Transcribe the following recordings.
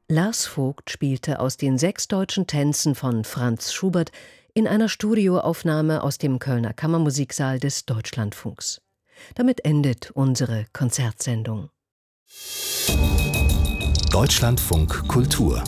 Lars Vogt spielte aus den 6 deutschen Tänzen von Franz Schubert in einer Studioaufnahme aus dem Kölner Kammermusiksaal des Deutschlandfunks. Damit endet unsere Konzertsendung. Deutschlandfunk Kultur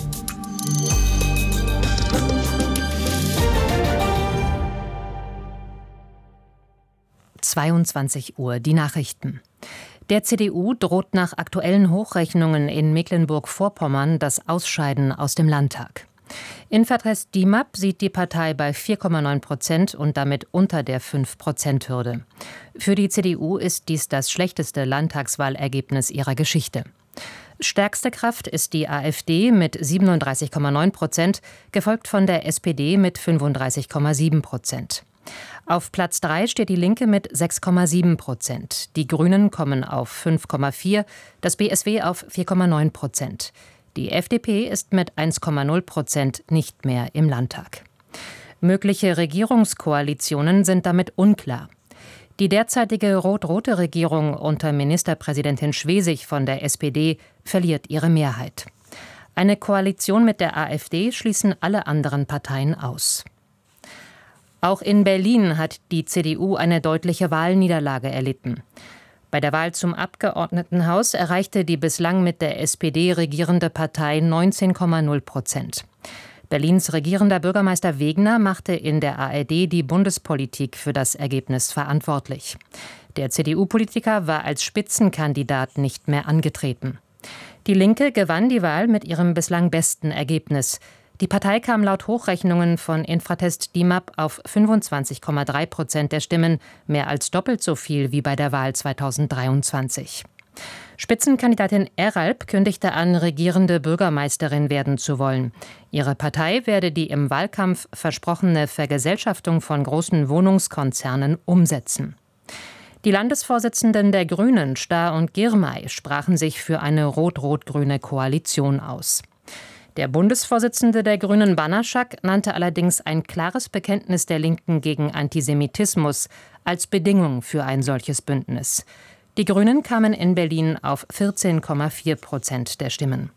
22 Uhr, die Nachrichten. Der CDU droht nach aktuellen Hochrechnungen in Mecklenburg-Vorpommern das Ausscheiden aus dem Landtag. Infratest DIMAP sieht die Partei bei 4,9% und damit unter der 5%-Hürde. Für die CDU ist dies das schlechteste Landtagswahlergebnis ihrer Geschichte. Stärkste Kraft ist die AfD mit 37,9%, gefolgt von der SPD mit 35,7%. Auf Platz 3 steht die Linke mit 6,7%. Die Grünen kommen auf 5,4%, das BSW auf 4,9%. Die FDP ist mit 1,0% nicht mehr im Landtag. Mögliche Regierungskoalitionen sind damit unklar. Die derzeitige rot-rote Regierung unter Ministerpräsidentin Schwesig von der SPD verliert ihre Mehrheit. Eine Koalition mit der AfD schließen alle anderen Parteien aus. Auch in Berlin hat die CDU eine deutliche Wahlniederlage erlitten. Bei der Wahl zum Abgeordnetenhaus erreichte die bislang mit der SPD regierende Partei 19,0%. Berlins regierender Bürgermeister Wegner machte in der ARD die Bundespolitik für das Ergebnis verantwortlich. Der CDU-Politiker war als Spitzenkandidat nicht mehr angetreten. Die Linke gewann die Wahl mit ihrem bislang besten Ergebnis. Die Partei kam laut Hochrechnungen von Infratest DIMAP auf 25,3% der Stimmen, mehr als doppelt so viel wie bei der Wahl 2023. Spitzenkandidatin Eralp kündigte an, regierende Bürgermeisterin werden zu wollen. Ihre Partei werde die im Wahlkampf versprochene Vergesellschaftung von großen Wohnungskonzernen umsetzen. Die Landesvorsitzenden der Grünen, Stahr und Girmay, sprachen sich für eine rot-rot-grüne Koalition aus. Der Bundesvorsitzende der Grünen, Banaschak, nannte allerdings ein klares Bekenntnis der Linken gegen Antisemitismus als Bedingung für ein solches Bündnis. Die Grünen kamen in Berlin auf 14,4% der Stimmen.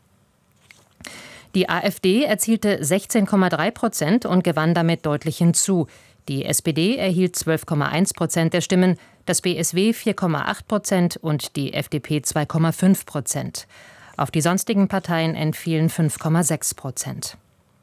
Die AfD erzielte 16,3% und gewann damit deutlich hinzu. Die SPD erhielt 12,1% der Stimmen, das BSW 4,8% und die FDP 2,5%. Auf die sonstigen Parteien entfielen 5,6%.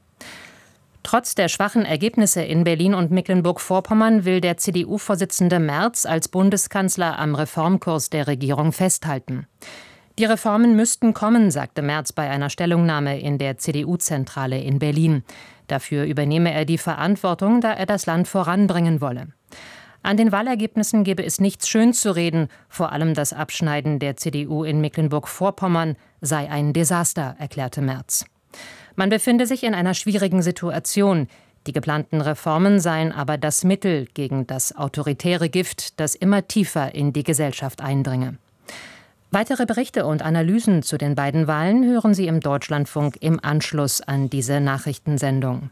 Trotz der schwachen Ergebnisse in Berlin und Mecklenburg-Vorpommern will der CDU-Vorsitzende Merz als Bundeskanzler am Reformkurs der Regierung festhalten. Die Reformen müssten kommen, sagte Merz bei einer Stellungnahme in der CDU-Zentrale in Berlin. Dafür übernehme er die Verantwortung, da er das Land voranbringen wolle. An den Wahlergebnissen gebe es nichts schönzureden, vor allem das Abschneiden der CDU in Mecklenburg-Vorpommern sei ein Desaster, erklärte Merz. Man befinde sich in einer schwierigen Situation. Die geplanten Reformen seien aber das Mittel gegen das autoritäre Gift, das immer tiefer in die Gesellschaft eindringe. Weitere Berichte und Analysen zu den beiden Wahlen hören Sie im Deutschlandfunk im Anschluss an diese Nachrichtensendung.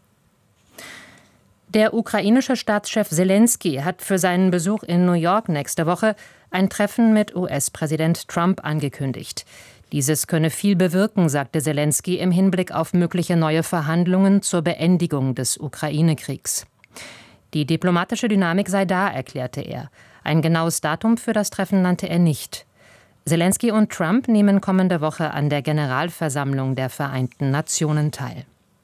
Der ukrainische Staatschef Selenskyj hat für seinen Besuch in New York nächste Woche ein Treffen mit US-Präsident Trump angekündigt. Dieses könne viel bewirken, sagte Selenskyj im Hinblick auf mögliche neue Verhandlungen zur Beendigung des Ukraine-Kriegs. Die diplomatische Dynamik sei da, erklärte er. Ein genaues Datum für das Treffen nannte er nicht. Selenskyj und Trump nehmen kommende Woche an der Generalversammlung der Vereinten Nationen teil.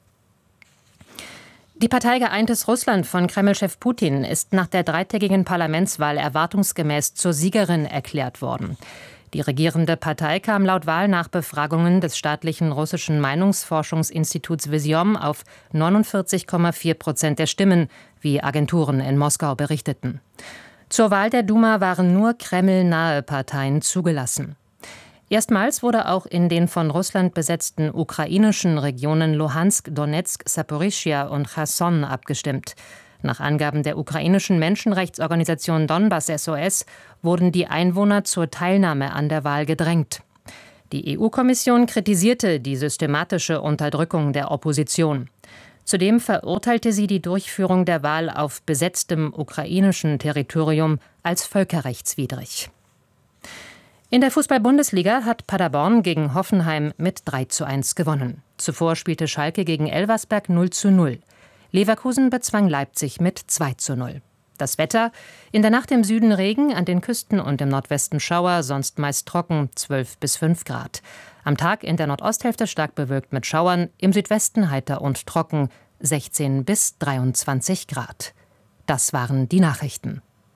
Die Partei Geeintes Russland von Kreml-Chef Putin ist nach der dreitägigen Parlamentswahl erwartungsgemäß zur Siegerin erklärt worden. Die regierende Partei kam laut Wahlnachbefragungen des staatlichen russischen Meinungsforschungsinstituts Vyzjom auf 49,4% der Stimmen, wie Agenturen in Moskau berichteten. Zur Wahl der Duma waren nur Kreml-nahe Parteien zugelassen. Erstmals wurde auch in den von Russland besetzten ukrainischen Regionen Luhansk, Donetsk, Saporischschja und Cherson abgestimmt. Nach Angaben der ukrainischen Menschenrechtsorganisation Donbass SOS wurden die Einwohner zur Teilnahme an der Wahl gedrängt. Die EU-Kommission kritisierte die systematische Unterdrückung der Opposition. Zudem verurteilte sie die Durchführung der Wahl auf besetztem ukrainischen Territorium als völkerrechtswidrig. In der Fußball-Bundesliga hat Paderborn gegen Hoffenheim mit 3:1 gewonnen. Zuvor spielte Schalke gegen Elversberg 0:0. Leverkusen bezwang Leipzig mit 2:0. Das Wetter: in der Nacht im Süden Regen, an den Küsten und im Nordwesten Schauer, sonst meist trocken, 12 bis 5 Grad. Am Tag in der Nordosthälfte stark bewölkt mit Schauern, im Südwesten heiter und trocken, 16 bis 23 Grad. Das waren die Nachrichten.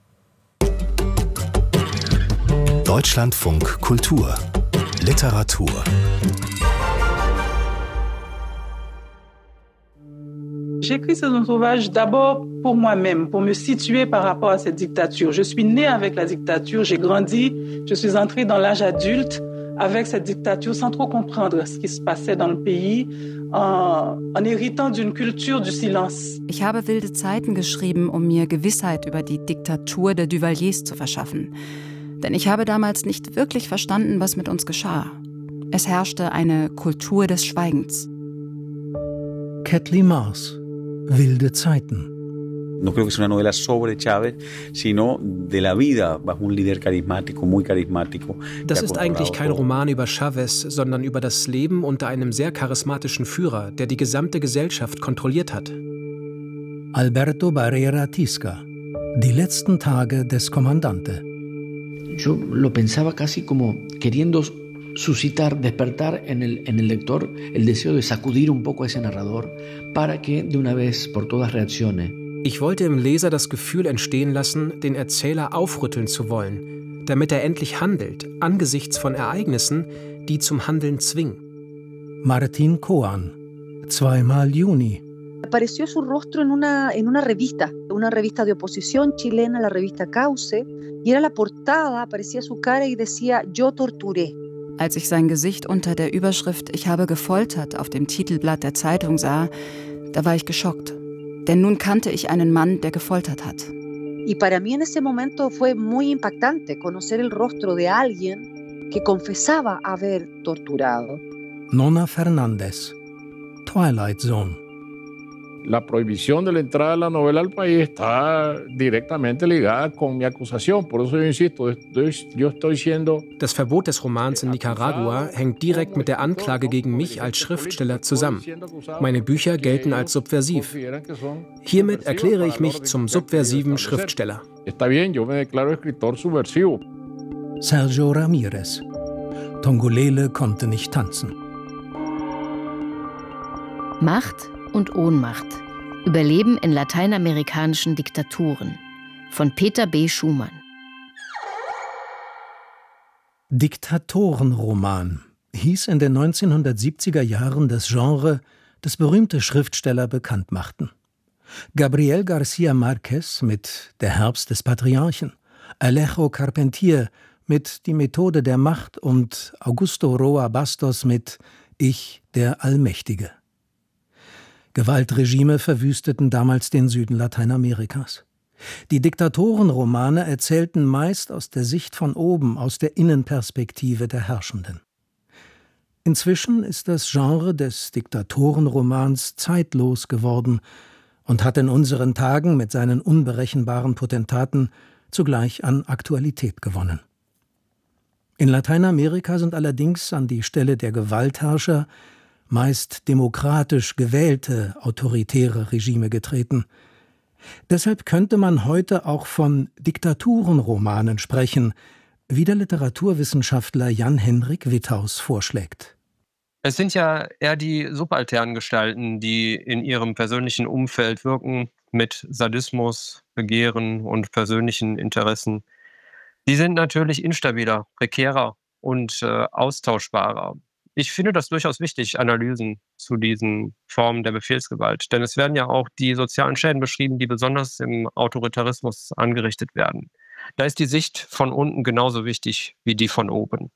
Deutschlandfunk Kultur Literatur. J'écris ces ouvrages d'abord pour moi-même, pour me situer par rapport à cette dictature. Je suis née avec la dictature, j'ai grandi, je suis entrée dans l'âge adulte avec cette dictature sans trop comprendre ce qui se passait dans le pays, en héritant d'une culture du silence. Ich habe wilde Zeiten geschrieben, um mir Gewissheit über die Diktatur der Duvaliers zu verschaffen. Denn ich habe damals nicht wirklich verstanden, was mit uns geschah. Es herrschte eine Kultur des Schweigens. Kathleen Mars, Wilde Zeiten. No creo que sea una novela sobre Chávez, sino de la vida bajo un líder carismático, muy carismático. Das ist eigentlich kein Roman über Chavez, sondern über das Leben unter einem sehr charismatischen Führer, der die gesamte Gesellschaft kontrolliert hat. Alberto Barrera Tisca, Die letzten Tage des Comandante. Yo lo pensaba casi como queriendo suscitar, despertar en el lector el deseo de sacudir un poco a ese narrador para que de una vez por todas reaccione. Ich wollte im Leser das Gefühl entstehen lassen, den Erzähler aufrütteln zu wollen, damit er endlich handelt, angesichts von Ereignissen, die zum Handeln zwingen. Martín Coan, Zweimal Juni. Apareció su rostro en una revista de oposición chilena, la revista Cauce, y era la portada, aparecía su cara y decía, yo torturé. Als ich sein Gesicht unter der Überschrift »Ich habe gefoltert« auf dem Titelblatt der Zeitung sah, da war ich geschockt. Denn nun kannte ich einen Mann, der gefoltert hat. Y para mí en ese momento fue muy impactante conocer el rostro de alguien que confesaba haber torturado. Nona Fernández, Twilight Zone. La prohibición de la entrada de la novela al país está directamente ligada con mi acusación. Por eso yo insisto, yo estoy siendo... Das Verbot des Romans in Nicaragua hängt direkt mit der Anklage gegen mich als Schriftsteller zusammen. Meine Bücher gelten als subversiv. Hiermit erkläre ich mich zum subversiven Schriftsteller. Está bien, yo me declaro escritor subversivo. Sergio Ramírez, Tongolele konnte nicht tanzen. Macht und Ohnmacht. Überleben in lateinamerikanischen Diktaturen. Von Peter B. Schumann. Diktatorenroman hieß in den 1970er Jahren das Genre, das berühmte Schriftsteller bekannt machten. Gabriel García Márquez mit Der Herbst des Patriarchen, Alejo Carpentier mit Die Methode der Macht und Augusto Roa Bastos mit Ich, der Allmächtige. Gewaltregime verwüsteten damals den Süden Lateinamerikas. Die Diktatorenromane erzählten meist aus der Sicht von oben, aus der Innenperspektive der Herrschenden. Inzwischen ist das Genre des Diktatorenromans zeitlos geworden und hat in unseren Tagen mit seinen unberechenbaren Potentaten zugleich an Aktualität gewonnen. In Lateinamerika sind allerdings an die Stelle der Gewaltherrscher meist demokratisch gewählte autoritäre Regime getreten. Deshalb könnte man heute auch von Diktaturenromanen sprechen, wie der Literaturwissenschaftler Jan-Henrik Witthaus vorschlägt. Es sind ja eher die subalternen Gestalten, die in ihrem persönlichen Umfeld wirken, mit Sadismus, Begehren und persönlichen Interessen. Die sind natürlich instabiler, prekärer und austauschbarer. Ich finde das durchaus wichtig, Analysen zu diesen Formen der Befehlsgewalt. Denn es werden ja auch die sozialen Schäden beschrieben, die besonders im Autoritarismus angerichtet werden. Da ist die Sicht von unten genauso wichtig wie die von oben.